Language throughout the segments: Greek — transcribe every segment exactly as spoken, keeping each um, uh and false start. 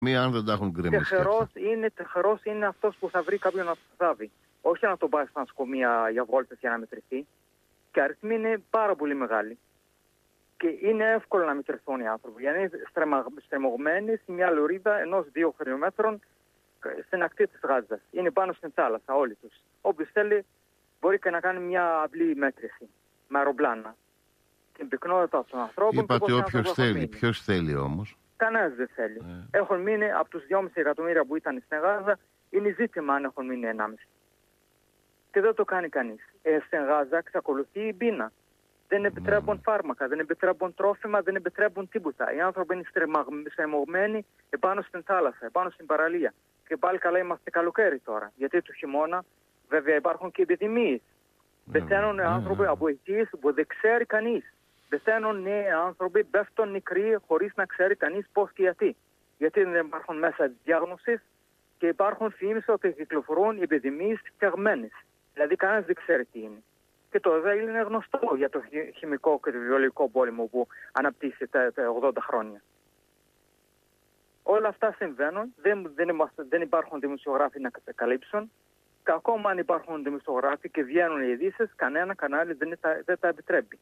Μία αν δεν τα έχουν γκρεμίσει. Τεχερός είναι, τεχερός είναι αυτός που θα βρει κάποιον να το θάβει. Όχι να τον πάει στα νοσοκομεία για βόλτες για να μετρηθεί. Και οι αριθμοί είναι πάρα πολύ μεγάλοι. Και είναι εύκολο να μετρηθούν οι άνθρωποι. Γιατί είναι στρεμωγμένοι σε μια λωρίδα ενός-δύο χιλιόμετρων στην ακτή της Γάζας. Είναι πάνω στην θάλασσα όλοι τους. Όποιος θέλει μπορεί και να κάνει μια απλή μέτρηση με αεροπλάνα. Την πυκνότητα των ανθρώπων. Είπατε όποιος θέλει. Ποιος θέλει όμως? Κανένας δεν θέλει. Ε. Έχουν μείνει από τους δυόμισι εκατομμύρια που ήταν στην Γάζα, είναι ζήτημα αν έχουν μείνει ενάμιση. Και δεν το κάνει κανείς. Ε, στην Γάζα εξακολουθεί η πείνα. Δεν επιτρέπουν mm. φάρμακα, δεν επιτρέπουν τρόφιμα, δεν επιτρέπουν τίποτα. Οι άνθρωποι είναι στρεμωγμένοι επάνω στην θάλασσα, επάνω στην παραλία. Και πάλι καλά είμαστε καλοκαίρι τώρα. Γιατί του χειμώνα βέβαια υπάρχουν και επιδημίες. Mm. Πεθαίνουν mm. άνθρωποι από αιτίες που δεν ξέρει κανείς. Πεθαίνουν νέοι άνθρωποι, πέφτουν νεκροί χωρίς να ξέρει κανείς πώς και γιατί. Γιατί δεν υπάρχουν μέσα διάγνωσης και υπάρχουν φήμες ότι κυκλοφορούν επιδημίες φτιαγμένες. Δηλαδή κανένας δεν ξέρει τι είναι. Και το Ισραήλ είναι γνωστό για το χημικό και το βιολογικό πόλεμο που αναπτύσσει τα, τα ογδόντα χρόνια. Όλα αυτά συμβαίνουν, δεν, δεν, είμαστε, δεν υπάρχουν δημοσιογράφοι να καλύψουν. Και ακόμα αν υπάρχουν δημοσιογράφοι και βγαίνουν οι ειδήσεις, κανένα κανάλι δεν τα, δεν τα επιτρέπει.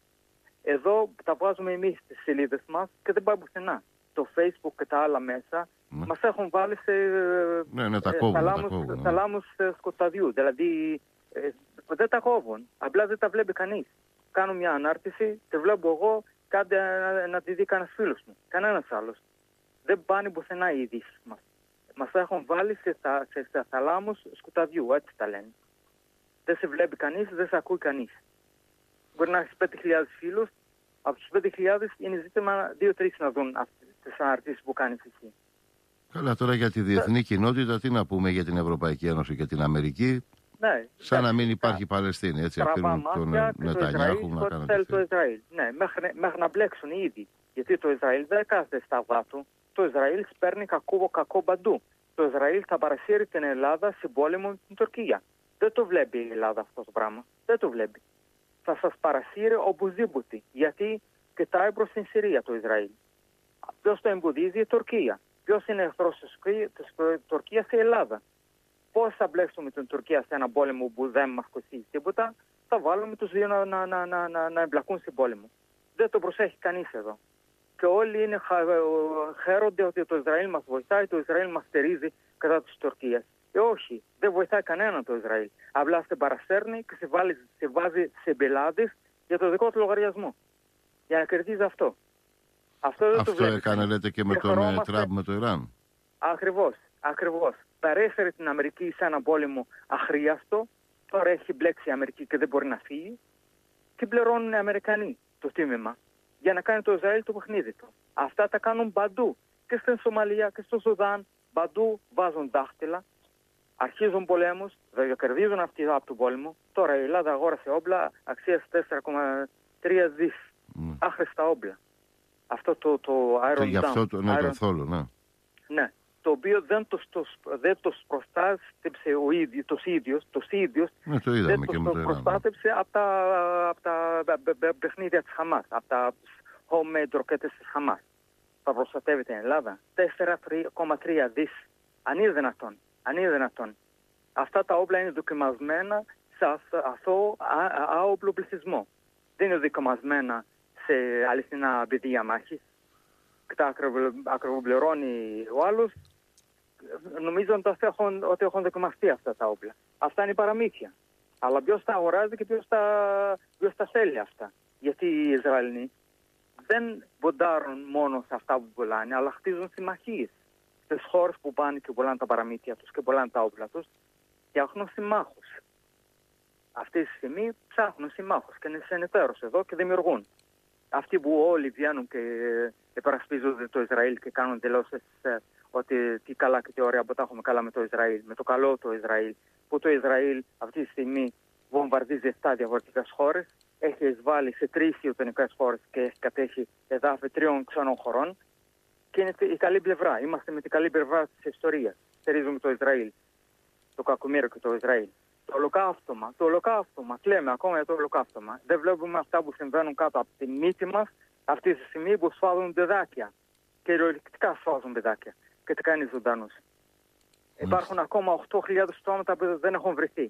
Εδώ τα βγάζουμε εμείς στις σελίδες μας και δεν πάει πουθενά. Το Facebook και τα άλλα μέσα ναι. μας έχουν βάλει σε ναι, ναι, τα κόβουν, θαλάμους, τα κόβουν, θαλάμους ναι. σκοταδιού. Δηλαδή ε, δεν τα κόβουν, απλά δεν τα βλέπει κανείς. Κάνω μια ανάρτηση, τη βλέπω εγώ, κάντε να, να τη δει κανένας φίλος μου, κανένας άλλος. Δεν πάνε πουθενά οι ειδήσεις μας. Μας έχουν βάλει σε, σε, σε, σε θαλάμους σκοταδιού, έτσι τα λένε. Δεν σε βλέπει κανείς, δεν σε ακούει κανείς. Μπορεί να έχει πέντε χιλιάδες φίλους, από τους πέντε χιλιάδες είναι ζήτημα δύο τρεις να δουν αυτές τις αναρτήσεις που κάνεις εσύ. Καλά, τώρα για τη διεθνή κοινότητα, τι να πούμε για την Ευρωπαϊκή Ένωση και την Αμερική. Ναι, σαν να μην υπάρχει yeah. Παλαιστίνη, έτσι. Αφήνουν τον Νετανιάχου να κάνουν. Θέλει το Ισραήλ. Ναι, μέχρι, μέχρι να μπλέξουν ήδη. Γιατί το Ισραήλ δεν κάθεται στα αυγά του. Το Ισραήλ παίρνει κακό, κακό παντού. Το Ισραήλ θα παρασύρει την Ελλάδα σε πόλεμο με την Τουρκία. Δεν το βλέπει η Ελλάδα αυτό το πράγμα. Δεν το βλέπει. Θα σας παρασύρει οπωσδήποτε. Γιατί κοιτάει προς την Συρία το Ισραήλ. Ποιος το εμποδίζει? Η Τουρκία. Ποιος είναι εχθρός της Τουρκίας? Η Ελλάδα. Πώς θα μπλέξουμε την Τουρκία σε ένα πόλεμο που δεν μας κοστίζει τίποτα? Θα βάλουμε τους δύο να, να, να, να, να, να εμπλακούν σε πόλεμο. Δεν το προσέχει κανείς εδώ. Και όλοι είναι, χαίρονται ότι το Ισραήλ μας βοηθάει, το Ισραήλ μας στηρίζει κατά της Τουρκίας. Ε, όχι, δεν βοηθάει κανέναν το Ισραήλ. Απλά σε παρασέρνει και σε, βάλει, σε βάζει σε μπελάδες για το δικό του λογαριασμό. Για να κερδίζει αυτό. Αυτό, δεν αυτό το έκανε, λέτε, και με και τον χρώμαστε... Τραμπ με το Ιράν. Ακριβώς, ακριβώς. Παρέφερε την Αμερική σε ένα πόλεμο αχρίαστο. Τώρα έχει μπλέξει η Αμερική και δεν μπορεί να φύγει. Και πληρώνουν οι Αμερικανοί το τίμημα για να κάνει το Ισραήλ το παιχνίδι του. Αυτά τα κάνουν παντού. Και στην Σομαλία και στο Σουδάν. Παντού βάζουν δάχτυλα. Αρχίζουν πολέμους. Δεν κερδίζουν αυτοί από τον πόλεμο. Τώρα η Ελλάδα αγόρασε όπλα αξίας τέσσερα κόμμα τρία δις. Mm. Άχρηστα όπλα. Αυτό το, το Iron Dome. Γι' αυτό το, ναι, Iron... το θόλο, ναι. Ναι. Το οποίο δεν το, το, δεν το προστάτεψε ο ίδιος, το ίδιος, το ίδιος ναι, το είδαμε δεν και το, το προστάτεψε από τα, από τα παιχνίδια της Χαμάς, από τα homemade ροκέτες της Χαμάς. Θα προστατεύει την Ελλάδα. τέσσερα κόμμα τρία δις. Αν είναι δυνατόν. Αν είναι δυνατόν. Αυτά τα όπλα είναι δοκιμασμένα σε αθώο άοπλο πληθυσμό. Δεν είναι δοκιμασμένα σε αληθινά παιδεία μάχης. Τα ακριβοπληρώνει ο άλλος, νομίζοντας ότι έχουν δοκιμαστεί αυτά τα όπλα. Αυτά είναι παραμύθια. Αλλά ποιος τα αγοράζει και ποιος τα, ποιος τα θέλει αυτά. Γιατί οι Ισραηλοί δεν ποντάρουν μόνο σε αυτά που πουλάνε, αλλά χτίζουν συμμαχίες. Στις χώρες που πάνε και πουλάνε τα παραμύθια τους και πουλάνε τα όπλα τους, φτιάχνουν συμμάχους. Αυτή τη στιγμή ψάχνουν συμμάχους και είναι συνεταίρος εδώ και δημιουργούν. Αυτοί που όλοι βγαίνουν και υπερασπίζονται το Ισραήλ και κάνουν δηλώσεις ε, ότι τι καλά και τι ωραία που τα έχουμε καλά με το Ισραήλ, με το καλό το Ισραήλ, που το Ισραήλ αυτή τη στιγμή βομβαρδίζει επτά διαφορετικές χώρες, έχει εισβάλει σε τρεις γειτονικές χώρες και έχει κατέχει εδάφη τριών ξένων χωρών και είναι η καλή πλευρά. Είμαστε με την καλή πλευρά της ιστορίας. Στηρίζουμε το Ισραήλ, το κακομοίρο και το Ισραήλ. Το ολοκαύτωμα, το ολοκαύτωμα, λέμε ακόμα για το ολοκαύτωμα. Δεν βλέπουμε αυτά που συμβαίνουν κάτω από τη μύτη μας αυτή τη στιγμή που σφάζουν παιδάκια. Κυριολεκτικά σφάζουν παιδάκια. και τι κάνει ζωντανούς. Υπάρχουν ακόμα οκτώ χιλιάδες πτώματα που δεν έχουν βρεθεί.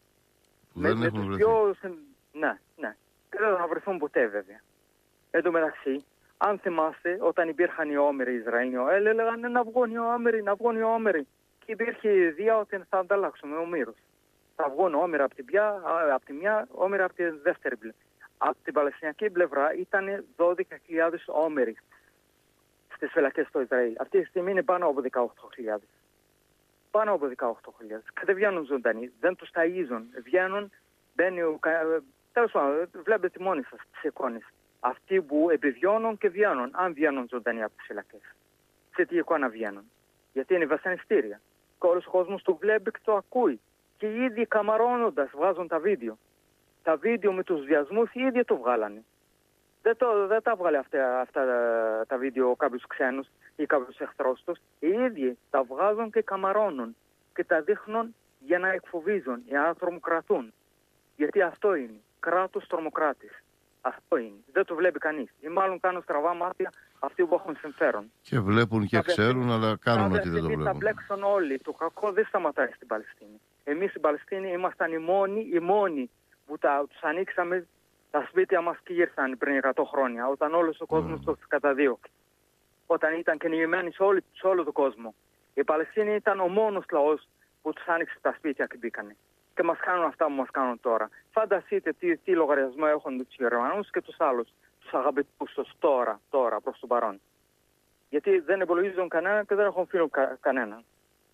Δεν με, έχουν με βρεθεί. Πιο... Ναι, ναι. Και δεν θα βρεθούν ποτέ βέβαια. Εν τω μεταξύ, αν θυμάστε, όταν υπήρχαν οι όμηροι Ισραηλοί, έλεγαν να βγουν οι όμηροι, να βγουν οι όμηροι. Και υπήρχε η ιδέα ότι θα ανταλλάξουμε ομήρους. Θα βγουν όμηρα από, από τη μια, όμηρα από τη δεύτερη πλευρά. Από την Παλαιστινιακή πλευρά ήταν δώδεκα χιλιάδες όμηροι στις φυλακές στο Ισραήλ. Αυτή τη στιγμή είναι πάνω από δεκαοκτώ χιλιάδες. Πάνω από δεκαοκτώ χιλιάδες. Και δεν βγαίνουν ζωντανοί, δεν τους ταΐζουν. Βγαίνουν, μπαίνουν, τέλος πάντων, βλέπετε μόνοι σας τις εικόνες. Αυτοί που επιβιώνουν και βγαίνουν, αν βγαίνουν ζωντανοί από τις φυλακές. Σε τι εικόνα βγαίνουν. Γιατί είναι βασανιστήρια. Και όλος ο κόσμος το βλέπει και το ακούει. Και οι ίδιοι καμαρώνοντας βγάζουν τα βίντεο. Τα βίντεο με τους βιασμούς οι ίδιοι το βγάλανε. Δεν, το, δεν τα βγάλε αυτά, αυτά τα βίντεο κάποιους ξένους ή κάποιους εχθρούς τους. Οι ίδιοι τα βγάζουν και καμαρώνουν. Και τα δείχνουν για να εκφοβίζουν, για να τρομοκρατούν. Γιατί αυτό είναι. Κράτος τρομοκράτης. Αυτό είναι. Δεν το βλέπει κανείς. Ή μάλλον κάνουν στραβά μάτια αυτοί που έχουν συμφέρον. Και βλέπουν και ξέρουν, αλλά κάνουν ότι δεν το βλέπουν. Θα μπλέξουν όλοι. Το κακό δεν σταματάει στην Παλαιστίνη. Εμείς στην Παλαιστίνη ήμασταν οι μόνοι, οι μόνοι που τα, τους ανοίξαμε τα σπίτια μας και ήρθαν πριν εκατό χρόνια. Όταν όλος ο κόσμος mm. τους καταδίωκε. Όταν ήταν κυνηγημένοι σε, σε όλο τον κόσμο. Η Παλαιστίνη ήταν ο μόνος λαός που τους άνοιξε τα σπίτια και μπήκανε. Και μας κάνουν αυτά που μας κάνουν τώρα. Φανταστείτε τι, τι λογαριασμό έχουν τους Γερμανούς και τους άλλους, τους αγαπητούς τους τώρα, τώρα προς το παρόν. Γιατί δεν υπολογίζουν κανέναν και δεν έχουν φίλο κα, κανέναν.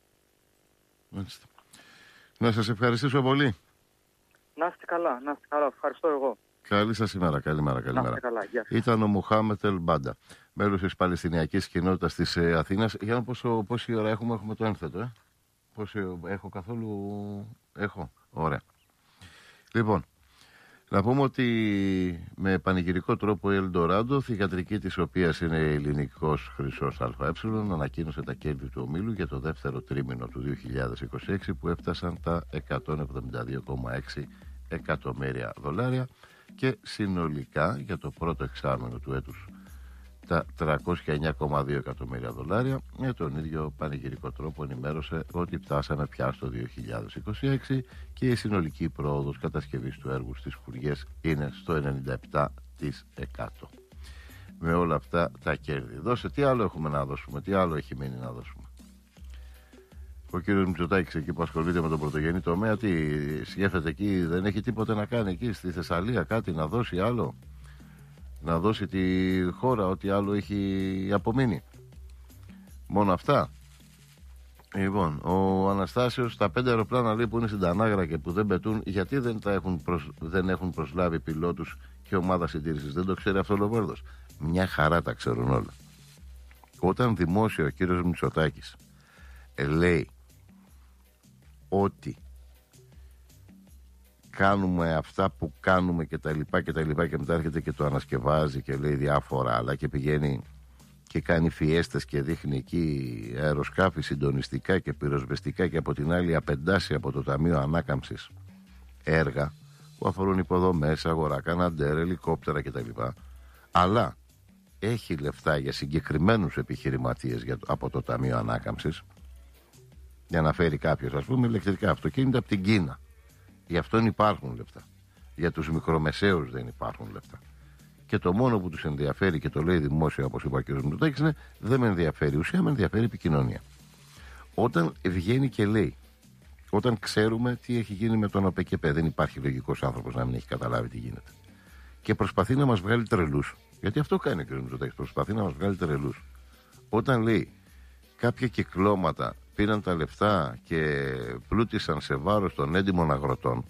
Μάλιστα. Να σας ευχαριστήσω πολύ. Να είστε καλά, να είστε καλά. Ευχαριστώ εγώ. Καλή σας ημέρα, καλημέρα, καλημέρα. Να είστε καλά, γεια σας. Ήταν ο Μοχάμετ Ελμπάντα, μέλος της Παλαιστινιακής κοινότητας της ε, Αθήνας. Για να πόσο, πόση ώρα έχουμε, έχουμε το ένθετο, ε. Πόση, έχω καθόλου... Έχω, ωραία. Λοιπόν, να πούμε ότι με πανηγυρικό τρόπο η Ελντοράντο, θυγατρική της οποίας είναι ελληνικός χρυσός ΑΕ, ανακοίνωσε τα κέρδη του ομίλου για το δεύτερο τρίμηνο του δύο χιλιάδες είκοσι έξι που έφτασαν τα εκατόν εβδομήντα δύο κόμμα έξι εκατομμύρια δολάρια και συνολικά για το πρώτο εξάμηνο του έτους τα τριακόσια εννιά κόμμα δύο εκατομμύρια δολάρια. Με τον ίδιο πανηγυρικό τρόπο ενημέρωσε ότι φτάσαμε πια στο δύο χιλιάδες είκοσι έξι και η συνολική πρόοδος κατασκευής του έργου στις Φουριές είναι στο ενενήντα επτά τοις εκατό. Με όλα αυτά τα κέρδη. Δώσε, τι άλλο έχουμε να δώσουμε, τι άλλο έχει μείνει να δώσουμε. Ο κύριος Μητσοτάκης εκεί που ασχολείται με τον πρωτογενή τομέα, τι σκέφτεται εκεί, δεν έχει τίποτα να κάνει εκεί στη Θεσσαλία, κάτι να δώσει άλλο, να δώσει τη χώρα, ό,τι άλλο έχει απομείνει. Μόνο αυτά. Λοιπόν, ο Αναστάσιος, τα πέντε αεροπλάνα λέει που είναι στην Τανάγρα και που δεν πετούν, γιατί δεν, τα έχουν, προσ... δεν έχουν προσλάβει πιλότους και ομάδα συντήρησης, δεν το ξέρει αυτό ο Λοβέρδος. Μια χαρά τα ξέρουν όλα. Όταν δημόσια ο κύριος Μητσοτάκης ε, λέει ότι κάνουμε αυτά που κάνουμε και τα λοιπά και τα λοιπά και μετά έρχεται και το ανασκευάζει και λέει διάφορα άλλα και πηγαίνει και κάνει φιέστες και δείχνει εκεί αεροσκάφη συντονιστικά και πυροσβεστικά και από την άλλη απεντάσει από το Ταμείο Ανάκαμψης έργα που αφορούν υποδομές, αγορά, καναντέρ, ελικόπτερα κτλ. Αλλά έχει λεφτά για συγκεκριμένους επιχειρηματίες για, από το Ταμείο Ανάκαμψης για να φέρει κάποιος, ας πούμε, ηλεκτρικά αυτοκίνητα από την Κίνα. Γι' αυτόν υπάρχουν λεφτά. Για τους μικρομεσαίους δεν υπάρχουν λεφτά. Και το μόνο που τους ενδιαφέρει και το λέει δημόσια, όπως είπα ο κ. Μητσοτάκης, είναι δεν με ενδιαφέρει ουσία, με ενδιαφέρει επικοινωνία. Όταν βγαίνει και λέει, όταν ξέρουμε τι έχει γίνει με τον ΟΠΕΚΕΠΕ, δεν υπάρχει λογικός άνθρωπος να μην έχει καταλάβει τι γίνεται. Και προσπαθεί να μας βγάλει τρελούς. Γιατί αυτό κάνει ο κ. Μητσοτάκης, προσπαθεί να μας βγάλει τρελούς. Όταν λέει κάποια κυκλώματα πήραν τα λεφτά και πλούτησαν σε βάρος των έντιμων αγροτών,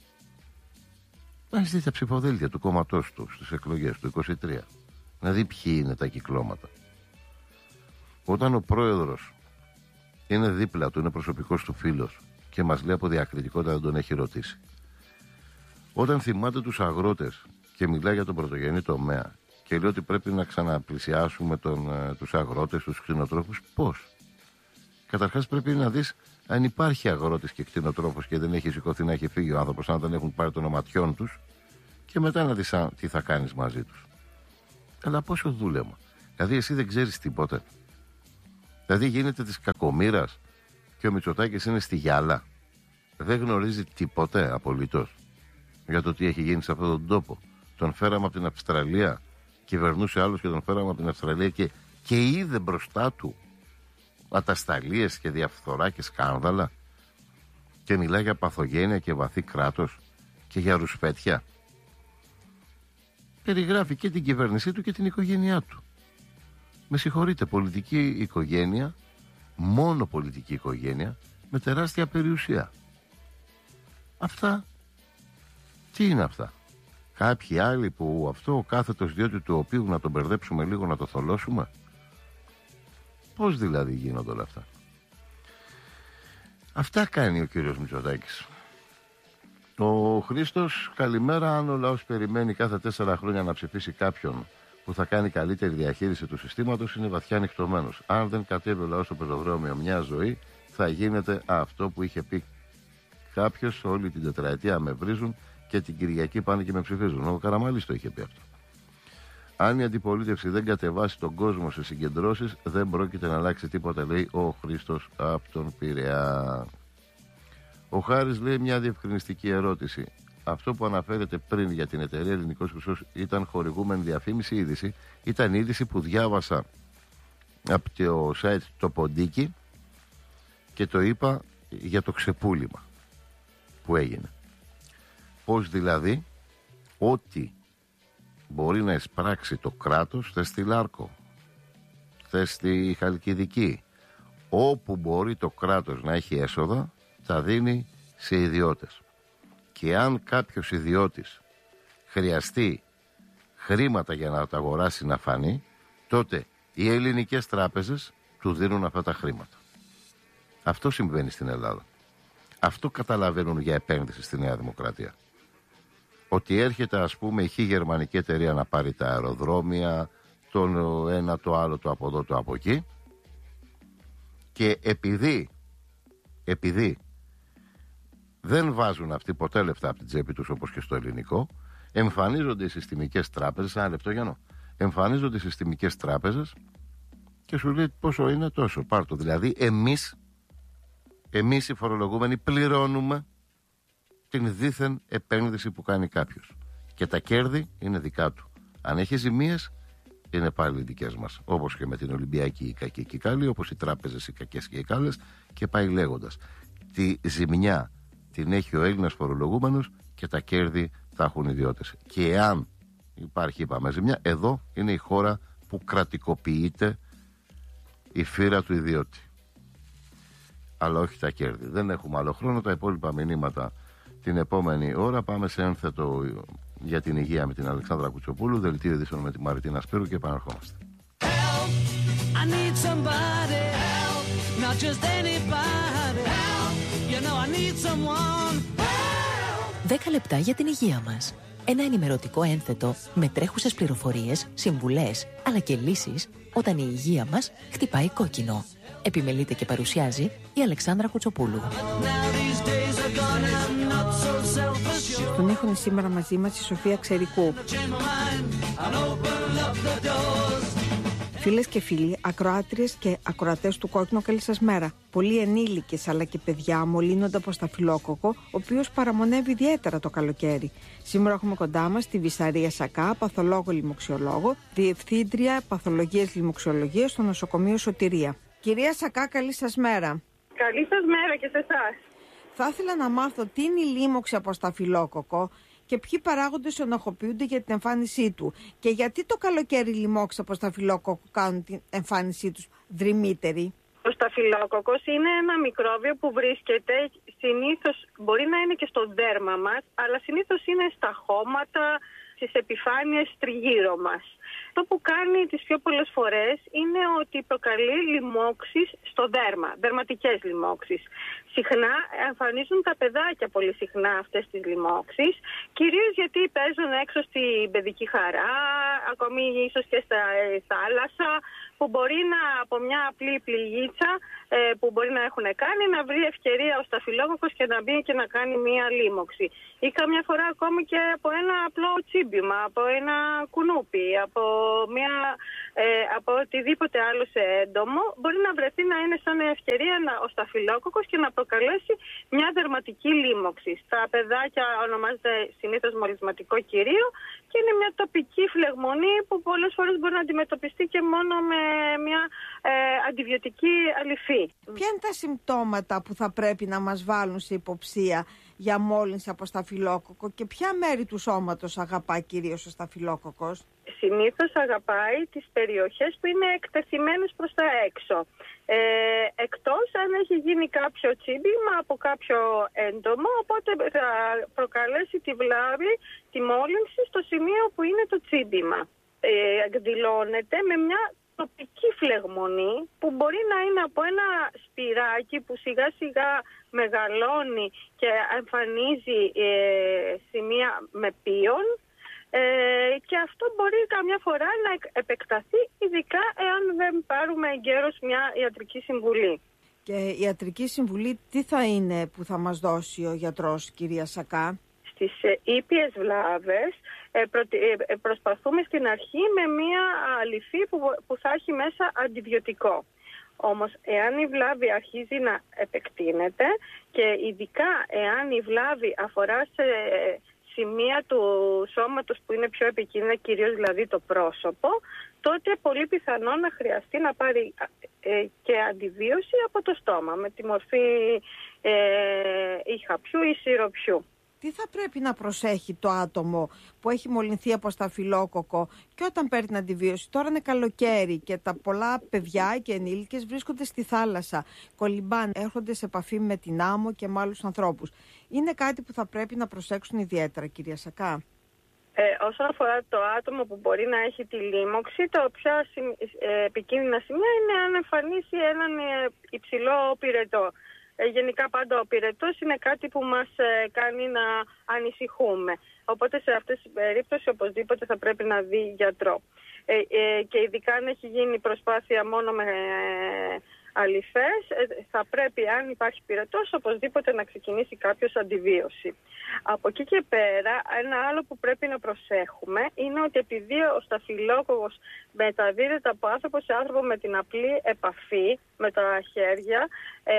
να δει τα ψηφοδέλτια του κόμματός του στις εκλογές του είκοσι τρία, να δει ποιοι είναι τα κυκλώματα. Όταν ο πρόεδρος είναι δίπλα του, είναι προσωπικός του φίλος και μας λέει από διακριτικότητα, δεν τον έχει ρωτήσει. Όταν θυμάται τους αγρότες και μιλάει για τον πρωτογενή τομέα και λέει ότι πρέπει να ξαναπλησιάσουμε τον, τους αγρότες, τους κτηνοτρόφους, πώς? Καταρχάς πρέπει να δεις αν υπάρχει αγρότης και κτηνοτρόφος και δεν έχει σηκωθεί να έχει φύγει ο άνθρωπος, αν δεν έχουν πάρει των οματιών τους, και μετά να δεις τι θα κάνεις μαζί τους. Αλλά πόσο δούλεμα. Δηλαδή εσύ δεν ξέρεις τίποτα. Δηλαδή γίνεται της κακομοίρας και ο Μητσοτάκης είναι στη γυάλα. Δεν γνωρίζει τίποτε απολύτως για το τι έχει γίνει σε αυτόν τον τόπο. Τον φέραμε από την Αυστραλία, κυβερνούσε άλλος και τον φέραμε από την Αυστραλία και, και είδε μπροστά του ατασταλίες και διαφθορά και σκάνδαλα και μιλάει για παθογένεια και βαθύ κράτος και για ρουσφέτια. Περιγράφει και την κυβέρνησή του και την οικογένειά του. Με συγχωρείτε, πολιτική οικογένεια, μόνο πολιτική οικογένεια, με τεράστια περιουσία. Αυτά, τι είναι αυτά? Κάποιοι άλλοι που αυτό ο κάθετος διότι του οποίου να τον μπερδέψουμε λίγο, να το θολώσουμε. Πώς δηλαδή γίνονται όλα αυτά? Αυτά κάνει ο κύριος Μητσοτάκης. Ο Χρήστος, καλημέρα. Αν ο λαός περιμένει κάθε τέσσερα χρόνια να ψηφίσει κάποιον που θα κάνει καλύτερη διαχείριση του συστήματος, είναι βαθιά ανοιχτωμένος. Αν δεν κατέβει ο λαός στο πεζοδρόμιο μια ζωή, θα γίνεται αυτό που είχε πει κάποιος: όλη την τετραετία με βρίζουν και την Κυριακή πάνε και με ψηφίζουν. Ο Καραμαλής το είχε πει αυτό. Αν η αντιπολίτευση δεν κατεβάσει τον κόσμο σε συγκεντρώσεις, δεν πρόκειται να αλλάξει τίποτα, λέει ο Χρήστος από τον Πειραιά. Ο Χάρης λέει μια διευκρινιστική ερώτηση. Αυτό που αναφέρεται πριν για την εταιρεία Ελληνικός Χρυσός ήταν χορηγούμενη διαφήμιση, είδηση? Ήταν είδηση που διάβασα από το site το Ποντίκι και το είπα για το ξεπούλημα που έγινε. Πώς δηλαδή ό,τι μπορεί να εισπράξει το κράτος, θες στη Λάρκο, θες στη Χαλκιδική, όπου μπορεί το κράτος να έχει έσοδα, τα δίνει σε ιδιώτες. Και αν κάποιος ιδιώτης χρειαστεί χρήματα για να τα αγοράσει, να φανεί, τότε οι ελληνικές τράπεζες του δίνουν αυτά τα χρήματα. Αυτό συμβαίνει στην Ελλάδα. Αυτό καταλαβαίνουν για επένδυση στη Νέα Δημοκρατία. Ότι έρχεται, ας πούμε, η χ γερμανική εταιρεία να πάρει τα αεροδρόμια, το ένα, το άλλο, το από εδώ, το από εκεί, και επειδή επειδή δεν βάζουν αυτοί ποτέ λεφτά από την τσέπη τους, όπως και στο ελληνικό, εμφανίζονται οι συστημικές τράπεζες. Ένα λεπτό, Γιάννο. Εμφανίζονται οι συστημικές τράπεζες και σου λέει πόσο είναι, τόσο, πάρ' το. Δηλαδή εμείς εμείς οι φορολογούμενοι πληρώνουμε την δίθεν επένδυση που κάνει κάποιος και τα κέρδη είναι δικά του. Αν έχει ζημίες, είναι πάλι δικές μας, όπως και με την Ολυμπιακή η κακή και η καλή, όπως οι τράπεζες οι κακές και οι καλές, και πάει λέγοντας. Τη ζημιά την έχει ο Έλληνας φορολογούμενος και τα κέρδη θα έχουν ιδιώτες. Και εάν υπάρχει, είπαμε, ζημιά, εδώ είναι η χώρα που κρατικοποιείται η φύρα του ιδιώτη, αλλά όχι τα κέρδη. Δεν έχουμε άλλο χρόνο. Τα υπόλοιπα μηνύματα την επόμενη ώρα. Πάμε σε ένθετο για την υγεία με την Αλεξάνδρα Κουτσοπούλου, δελτίο ειδήσεων με τη Μαριτίνα Σπύρου και επαναρχόμαστε. δέκα λεπτά για την υγεία μας. Ένα ενημερωτικό ένθετο με τρέχουσες πληροφορίες, συμβουλές, αλλά και λύσεις όταν η υγεία μας χτυπάει κόκκινο. Επιμελείται και παρουσιάζει η Αλεξάνδρα Κουτσοπούλου. Τον έχουν σήμερα μαζί μας η Σοφία Ξερικού. Φίλες και φίλοι, ακροάτριες και ακροατές του Κόκκινο, καλή σας μέρα. Πολλοί ενήλικες αλλά και παιδιά μολύνονται από σταφυλόκοκο, ο οποίος παραμονεύει ιδιαίτερα το καλοκαίρι. Σήμερα έχουμε κοντά μας τη Βυσαρία Σακά, παθολόγο λοιμοξιολόγο, διευθύντρια παθολογίας λοιμοξιολογίας στο νοσοκομείο Σωτηρία. Κυρία Σακά, καλή σας μέρα. Καλή σας μέρα και σε εσάς. Θα ήθελα να μάθω τι είναι η λοίμοξη από σταφυλόκοκο και ποιοι παράγοντες ενοχοποιούνται για την εμφάνισή του. Και γιατί το καλοκαίρι οι λοιμώξεις από σταφυλόκοκο κάνουν την εμφάνισή τους δρυμύτερη. Ο σταφυλόκοκος είναι ένα μικρόβιο που βρίσκεται συνήθως, μπορεί να είναι και στο δέρμα μας, αλλά συνήθως είναι στα χώματα, στις επιφάνειες τριγύρω μας. Αυτό που κάνει τις πιο πολλές φορές είναι ότι προκαλεί λοιμώξεις στο δέρμα, δερματικές λοιμώξεις. Συχνά εμφανίζουν τα παιδάκια πολύ συχνά αυτές τις λοιμώξεις, κυρίως γιατί παίζουν έξω στην παιδική χαρά, ακόμη ίσως και στα θάλασσα, που μπορεί να από μια απλή πληγίτσα που μπορεί να έχουν κάνει, να βρει ευκαιρία ο σταφυλόκοκος και να μπει και να κάνει μία λίμωξη. Ή καμιά φορά ακόμη και από ένα απλό τσίμπημα, από ένα κουνούπι, από, μια, ε, από οτιδήποτε άλλο σε έντομο, μπορεί να βρεθεί να είναι σαν ευκαιρία να, ο σταφυλόκοκος και να προκαλέσει μια δερματική λίμωξη. Στα παιδάκια ονομάζεται συνήθως μολυσματικό κυρίο και είναι μια τοπική φλεγμονή που πολλές φορές μπορεί να αντιμετωπιστεί και μόνο με μια ε, αντιβιωτική αλυφή. Ποια είναι τα συμπτώματα που θα πρέπει να μας βάλουν σε υποψία για μόλυνση από σταφυλόκοκο και ποια μέρη του σώματος αγαπά κυρίως ο σταφυλόκοκος? Συνήθως αγαπάει τις περιοχές που είναι εκτεθειμένες προς τα έξω. Ε, εκτός αν έχει γίνει κάποιο τσίμπημα από κάποιο έντομο, οπότε θα προκαλέσει τη βλάβη, τη μόλυνση στο σημείο που είναι το τσίμπημα. Ε, εκδηλώνεται με μια τοπική φλεγμονή που μπορεί να είναι από ένα σπυράκι που σιγά σιγά μεγαλώνει και εμφανίζει ε, σημεία με πίον, ε, και αυτό μπορεί καμιά φορά να επεκταθεί, ειδικά εάν δεν πάρουμε εγκαίρως μια ιατρική συμβουλή. Και η ιατρική συμβουλή τι θα είναι που θα μας δώσει ο γιατρός, κυρία Σακά? Στις ήπιες βλάβες προσπαθούμε στην αρχή με μία αλυφή που θα έχει μέσα αντιβιωτικό. Όμως εάν η βλάβη αρχίζει να επεκτείνεται και ειδικά εάν η βλάβη αφορά σε σημεία του σώματος που είναι πιο επικίνδυνα, κυρίως δηλαδή το πρόσωπο, τότε πολύ πιθανό να χρειαστεί να πάρει και αντιβίωση από το στόμα με τη μορφή ε, ή χαπιού ή σιροπιού. Τι θα πρέπει να προσέχει το άτομο που έχει μολυνθεί από σταφυλόκοκο και όταν παίρνει την αντιβίωση? Τώρα είναι καλοκαίρι και τα πολλά παιδιά και ενήλικες βρίσκονται στη θάλασσα, κολυμπάνε, έρχονται σε επαφή με την άμμο και με άλλους ανθρώπους. Είναι κάτι που θα πρέπει να προσέξουν ιδιαίτερα, κυρία Σακά? Ε, όσον αφορά το άτομο που μπορεί να έχει τη λίμωξη, τα πιο ε, επικίνδυνα σημεία είναι αν εμφανίσει έναν ε, υψηλό πυρετό. Ε, γενικά πάντα ο πυρετός είναι κάτι που μας ε, κάνει να ανησυχούμε. Οπότε σε αυτές τις περίπτωσεις οπωσδήποτε θα πρέπει να δει γιατρό. Ε, ε, και ειδικά αν έχει γίνει προσπάθεια μόνο με ε, αλυφές, ε, θα πρέπει αν υπάρχει πυρετός οπωσδήποτε να ξεκινήσει κάποιος αντιβίωση. Από εκεί και πέρα ένα άλλο που πρέπει να προσέχουμε είναι ότι επειδή ο σταφυλόκοκος μεταδίδεται από άνθρωπο σε άνθρωπο με την απλή επαφή με τα χέρια, ε,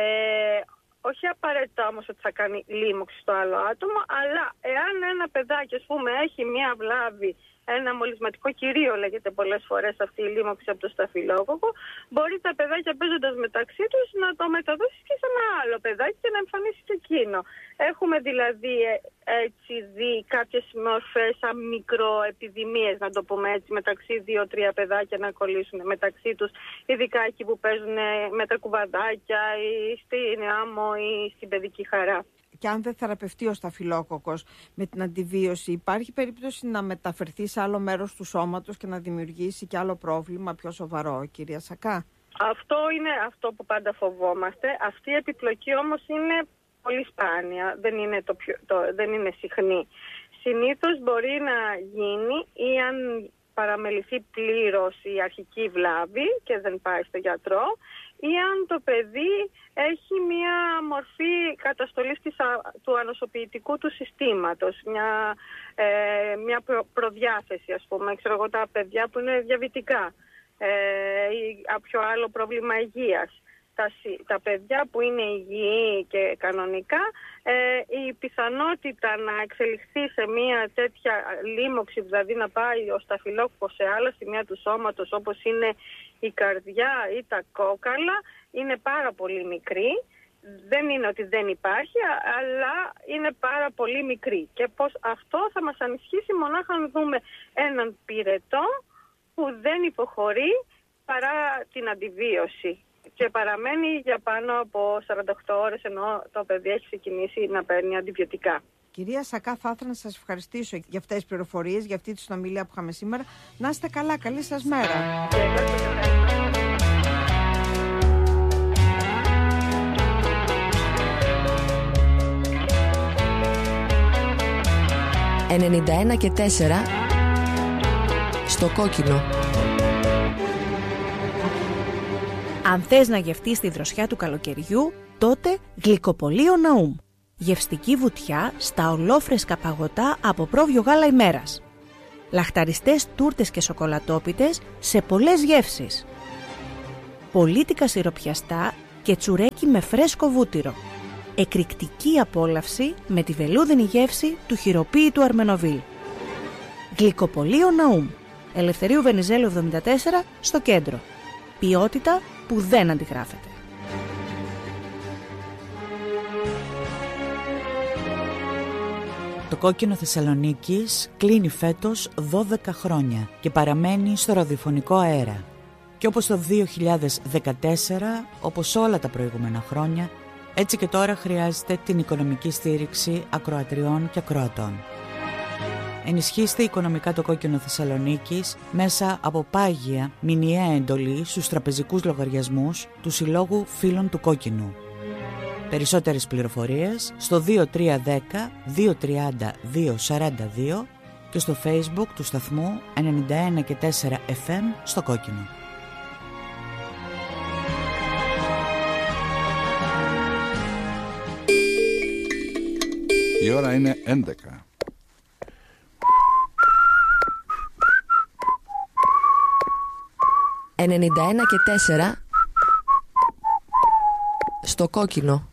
όχι απαραίτητα όμως ότι θα κάνει λίμωξη στο άλλο άτομο, αλλά εάν ένα παιδάκι, ας πούμε, έχει μία βλάβη, ένα μολυσματικό κυρίο λέγεται πολλές φορές αυτή η λίμωξη από το σταφυλόκοκο, μπορεί τα παιδάκια παίζοντας μεταξύ τους να το μεταδώσει και σε ένα άλλο παιδάκι και να εμφανίσει και εκείνο. Έχουμε δηλαδή έτσι δει κάποιες μορφές σαν μικροεπιδημίες, να το πούμε έτσι, μεταξύ δύο-τρία παιδάκια να κολλήσουν μεταξύ τους, ειδικά εκεί που παίζουν με τα κουβαδάκια ή στην άμμο ή στην παιδική χαρά. Και αν δεν θεραπευτεί ο σταφυλόκοκος με την αντιβίωση, υπάρχει περίπτωση να μεταφερθεί σε άλλο μέρος του σώματος και να δημιουργήσει και άλλο πρόβλημα πιο σοβαρό, κυρία Σακά? Αυτό είναι αυτό που πάντα φοβόμαστε. Αυτή η επιπλοκή όμως είναι πολύ σπάνια, δεν είναι, το πιο, το, δεν είναι συχνή. Συνήθως μπορεί να γίνει ή αν παραμεληθεί πλήρως η αρχική βλάβη και δεν πάει στο γιατρό, ή αν το παιδί έχει μια μορφή καταστολής της, του ανοσοποιητικού του συστήματος, μια, ε, μια προ, προδιάθεση, ας πούμε, ξέρω εγώ, τα παιδιά που είναι διαβητικά ε, ή κάποιο άλλο πρόβλημα υγείας. Τα, τα παιδιά που είναι υγιή και κανονικά, ε, η πιθανότητα να εξελιχθεί σε μια τέτοια λίμωξη, δηλαδή να πάει ο σταφυλόκοκος σε άλλα σημεία του σώματος όπως είναι η καρδιά ή τα κόκαλα, είναι πάρα πολύ μικρή. Δεν είναι ότι δεν υπάρχει, αλλά είναι πάρα πολύ μικρή. Και πως αυτό θα μας ανισχύσει μονάχα αν δούμε έναν πυρετό που δεν υποχωρεί παρά την αντιβίωση και παραμένει για πάνω από σαράντα οκτώ ώρες ενώ το παιδί έχει ξεκινήσει να παίρνει αντιβιωτικά. Κυρία Σακά, θα ήθελα να σας ευχαριστήσω για αυτές τις πληροφορίες, για αυτή τη συνομιλία που είχαμε σήμερα. Να είστε καλά, καλή σας μέρα. ενενήντα ένα και τέσσερα στο κόκκινο. Αν θες να γευτείς τη δροσιά του καλοκαιριού, τότε Γλυκοπωλείο Ναούμ. Γευστική βουτιά στα ολόφρεσκα παγωτά από πρόβιο γάλα ημέρας. Λαχταριστές τούρτες και σοκολατόπιτες σε πολλές γεύσεις. Πολίτικα σιροπιαστά και τσουρέκι με φρέσκο βούτυρο. Εκρηκτική απόλαυση με τη βελούδινη γεύση του χειροποίητου Αρμενοβίλ. Γλυκοπωλείο Ναούμ. Ελευθερίου Βενιζέλου εβδομήντα τέσσερα στο κέντρο. Ποιότητα που δεν αντιγράφεται. Το Κόκκινο Θεσσαλονίκης κλείνει φέτος δώδεκα χρόνια και παραμένει στο ραδιοφωνικό αέρα. Και όπως το δύο χιλιάδες δεκατέσσερα, όπως όλα τα προηγούμενα χρόνια, έτσι και τώρα χρειάζεται την οικονομική στήριξη ακροατριών και ακροατών. Ενισχύστε οικονομικά το Κόκκινο Θεσσαλονίκης μέσα από πάγια μηνιαία εντολή στους τραπεζικούς λογαριασμούς του Συλλόγου Φίλων του Κόκκινου. Περισσότερες πληροφορίες στο δύο τρία ένα μηδέν δύο τρία μηδέν δύο τέσσερα δύο και στο Facebook του σταθμού ενενήντα ένα και τέσσερα εφ εμ στο Κόκκινο. Η ώρα είναι έντεκα. ενενήντα ένα και τέσσερα στο Κόκκινο.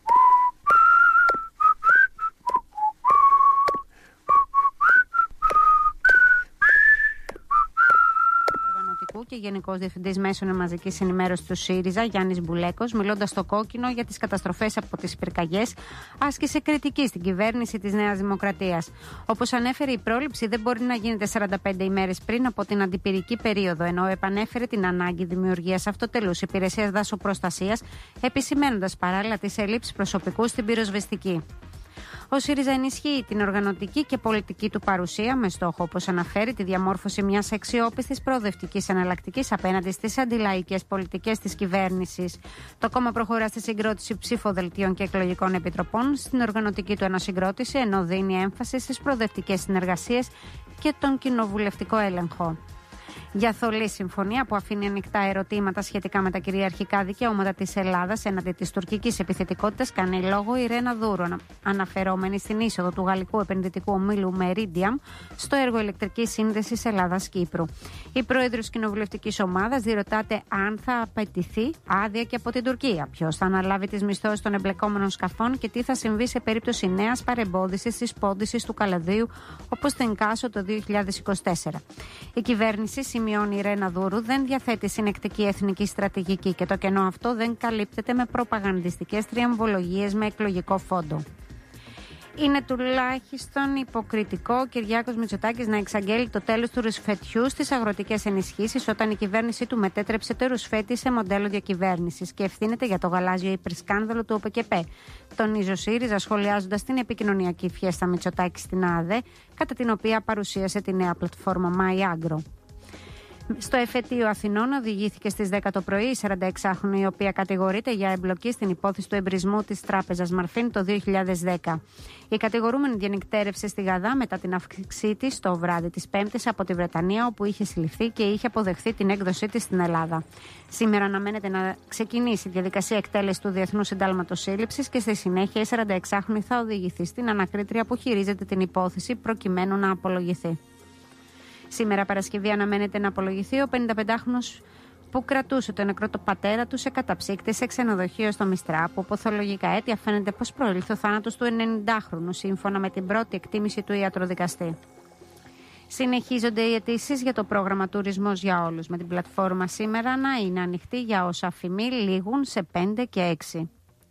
Και Γενικός Διευθυντής Μέσων Μαζικής Ενημέρωσης του ΣΥΡΙΖΑ, Γιάννης Μπουλέκος, μιλώντας στο Κόκκινο για τις καταστροφές από τις πυρκαγιές, άσκησε κριτική στην κυβέρνηση της Νέας Δημοκρατίας. Όπως ανέφερε, η πρόληψη δεν μπορεί να γίνεται σαράντα πέντε ημέρες πριν από την αντιπυρική περίοδο, ενώ επανέφερε την ανάγκη δημιουργίας αυτοτελούς υπηρεσίας δασοπροστασίας, επισημαίνοντας παράλληλα τις ελλείψεις προσωπικού στην πυροσβεστική. Ο ΣΥΡΙΖΑ ενισχύει την οργανωτική και πολιτική του παρουσία με στόχο, όπως αναφέρει, τη διαμόρφωση μιας αξιόπιστης προοδευτικής εναλλακτικής απέναντι στις αντιλαϊκές πολιτικές της κυβέρνησης. Το κόμμα προχωρά στη συγκρότηση ψηφοδελτίων και εκλογικών επιτροπών, στην οργανωτική του ανασυγκρότηση, ενώ δίνει έμφαση στις προοδευτικές συνεργασίες και τον κοινοβουλευτικό έλεγχο. Για θολή συμφωνία που αφήνει ανοιχτά ερωτήματα σχετικά με τα κυριαρχικά δικαιώματα της Ελλάδας έναντι της τουρκικής επιθετικότητας, κάνει λόγο η Ρένα Δούρο, αναφερόμενη στην είσοδο του γαλλικού επενδυτικού ομίλου Meridiam στο έργο ηλεκτρικής σύνδεσης Ελλάδας-Κύπρου. Η πρόεδρος κοινοβουλευτικής ομάδας διερωτάται αν θα απαιτηθεί άδεια και από την Τουρκία, ποιος θα αναλάβει τις μισθώσεις των εμπλεκόμενων σκαφών και τι θα συμβεί σε περίπτωση νέας παρεμπόδισης της πόντισης του καλωδίου, όπως το Ενκάσο το δύο χιλιάδες είκοσι τέσσερα. Η κυβέρνηση, σημειώνει η Ρένα Δούρου, δεν διαθέτει συνεκτική εθνική στρατηγική και το κενό αυτό δεν καλύπτεται με προπαγανδιστικές τριαμβολογίες με εκλογικό φόντο. Είναι τουλάχιστον υποκριτικό ο Κυριάκος Μητσοτάκης να εξαγγέλει το τέλος του ρουσφετιού στις αγροτικές ενισχύσεις όταν η κυβέρνησή του μετέτρεψε το ρουσφέτη σε μοντέλο διακυβέρνησης και ευθύνεται για το γαλάζιο υπερσκάνδαλο του ΟΠΕΚΕΠΕ. Τονίζει ο ΣΥΡΙΖΑ σχολιάζοντας την επικοινωνιακή φιέστα Μητσοτάκη στην ΑΔΕ, κατά την οποία παρουσίασε τη νέα πλατφόρμα MyAgro. Στο εφετείο Αθηνών οδηγήθηκε στις δέκα το πρωί η σαρανταεξάχρονη, η οποία κατηγορείται για εμπλοκή στην υπόθεση του εμπρισμού της τράπεζας Μαρφίν το δύο χιλιάδες δέκα. Η κατηγορούμενη διανυκτέρευσε στη Γαδά μετά την αύξησή της το βράδυ της Πέμπτης από τη Βρετανία, όπου είχε συλληφθεί και είχε αποδεχθεί την έκδοσή της στην Ελλάδα. Σήμερα αναμένεται να ξεκινήσει η διαδικασία εκτέλεσης του Διεθνούς Συντάλματος Σύλληψης και στη συνέχεια η σαρανταεξάχρονη θα οδηγηθεί στην ανακρίτρια που χειρίζεται την υπόθεση προκειμένου να απολογηθεί. Σήμερα Παρασκευή αναμένεται να απολογηθεί ο πενηνταπεντάχρονος που κρατούσε τον νεκρό το πατέρα του σε καταψύκτη σε ξενοδοχείο στο Μιστρά, που ποθολογικά αίτια φαίνεται πως προήλθε ο θάνατος του ενενηντάχρονου, σύμφωνα με την πρώτη εκτίμηση του ιατροδικαστή. Συνεχίζονται οι αιτήσεις για το πρόγραμμα Τουρισμός για Όλους, με την πλατφόρμα σήμερα να είναι ανοιχτή για όσα αφημί λήγουν σε πέντε και έξι.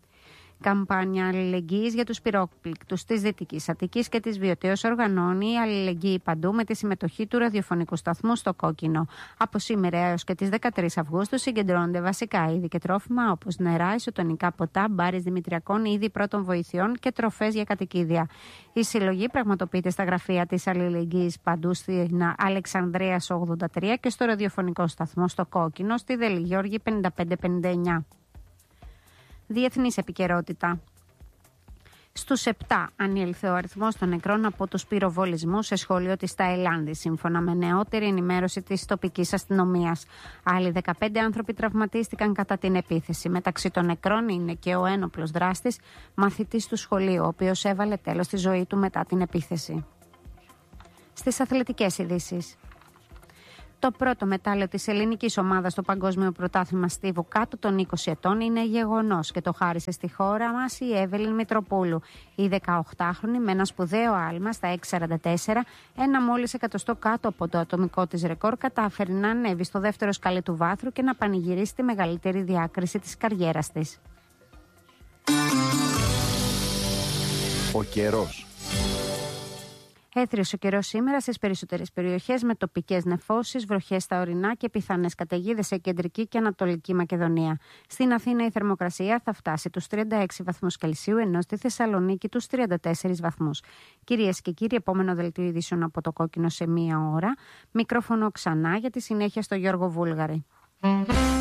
Καμπάνια αλληλεγγύης για τους πυρόπληκτους της Δυτικής Αττικής και της Βιωτέως οργανώνει η Αλληλεγγύη Παντού με τη συμμετοχή του ραδιοφωνικού σταθμού στο Κόκκινο. Από σήμερα έως και τις δεκατρείς Αυγούστου συγκεντρώνονται βασικά είδη και τρόφιμα όπως νερά, ισοτονικά ποτά, μπάρες δημητριακών, είδη πρώτων βοηθειών και τροφές για κατοικίδια. Η συλλογή πραγματοποιείται στα γραφεία της Αλληλεγγύης Παντού στην Αλεξανδρίας ογδόντα τρία και στο ραδιοφωνικό σταθμό στο Κόκκινο στη Δελή Γιώργη πενήντα πέντε πενήντα εννιά. Διεθνής επικαιρότητα. Στους Στους επτά ανήλθε ο αριθμός των νεκρών από τους πυροβολισμούς σε σχολείο της Ταϊλάνδης, σύμφωνα με νεότερη ενημέρωση της τοπικής αστυνομίας. Άλλοι δεκαπέντε άνθρωποι τραυματίστηκαν κατά την επίθεση. Μεταξύ των νεκρών είναι και ο ένοπλος δράστης, μαθητής του σχολείου, ο οποίος έβαλε τέλος στη ζωή του μετά την επίθεση. Στις αθλητικές ειδήσεις. Το πρώτο μετάλλιο της ελληνικής ομάδας στο Παγκόσμιο Πρωτάθλημα Στίβου κάτω των είκοσι ετών είναι γεγονός και το χάρισε στη χώρα μας η Εύελιν Μητροπούλου. Η δεκαοκτάχρονη με ένα σπουδαίο άλμα στα έξι σαράντα τέσσερα, ένα μόλις εκατοστό κάτω από το ατομικό της ρεκόρ, κατάφερε να ανέβει στο δεύτερο σκαλί του βάθρου και να πανηγυρίσει τη μεγαλύτερη διάκριση της καριέρας της. Ο καιρός. Έθριος ο καιρός σήμερα στις περισσότερες περιοχές με τοπικές νεφώσεις, βροχές στα ορεινά και πιθανές καταιγίδες σε κεντρική και ανατολική Μακεδονία. Στην Αθήνα η θερμοκρασία θα φτάσει τους τριάντα έξι βαθμούς Κελσίου, ενώ στη Θεσσαλονίκη τους τριάντα τέσσερις βαθμούς. Κυρίες και κύριοι, επόμενο δελτίο ειδήσεων από το Κόκκινο σε μία ώρα. Μικρόφωνο ξανά για τη συνέχεια στο Γιώργο Βούλγαρη.